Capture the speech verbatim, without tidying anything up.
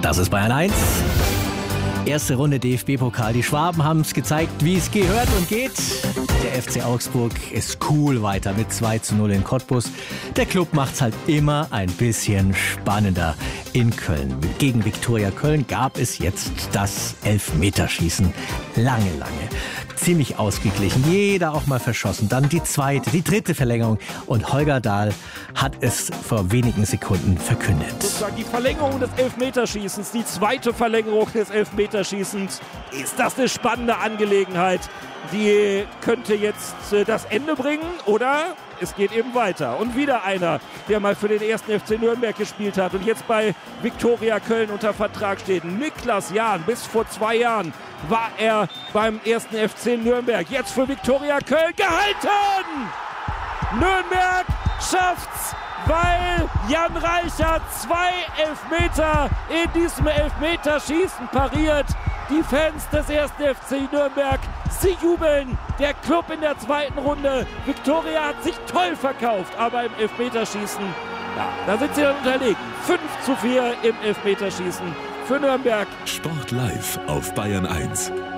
Das ist Bayern eins. Erste Runde D F B-Pokal. Die Schwaben haben es gezeigt, wie es gehört und geht. Der F C Augsburg ist cool weiter mit zwei zu null in Cottbus. Der Club macht's halt immer ein bisschen spannender in Köln. Gegen Viktoria Köln gab es jetzt das Elfmeterschießen. Lange, lange. Ziemlich ausgeglichen. Jeder auch mal verschossen. Dann die zweite, die dritte Verlängerung. Und Holger Dahl hat es vor wenigen Sekunden verkündet. Sozusagen die Verlängerung des Elfmeterschießens, die zweite Verlängerung des Elfmeterschießens. Ist das eine spannende Angelegenheit? Die könnte jetzt das Ende bringen oder es geht eben weiter. Und wieder einer, der mal für den ersten F C Nürnberg gespielt hat und jetzt bei Viktoria Köln unter Vertrag steht. Niklas Jahn, bis vor zwei Jahren war er beim ersten F C Nürnberg. Jetzt für Viktoria Köln gehalten! Nürnberg schafft's, weil Jan Reichert zwei Elfmeter in diesem Elfmeterschießen pariert. Die Fans des ersten F C Nürnberg, sie jubeln. Der Club in der zweiten Runde. Viktoria hat sich toll verkauft, aber im Elfmeterschießen, ja, da sind sie dann unterlegen. fünf zu vier im Elfmeterschießen für Nürnberg. Sport live auf Bayern eins.